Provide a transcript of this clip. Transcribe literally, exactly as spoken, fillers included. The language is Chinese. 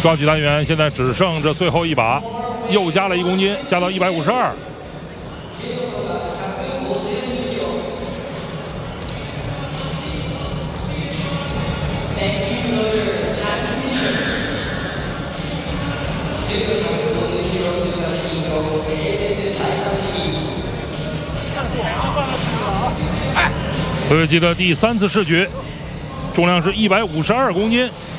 抓举单元现在只剩这最后一把，又加了一公斤，加到一百五十二。推举的第三次试举，重量是一百五十二公斤。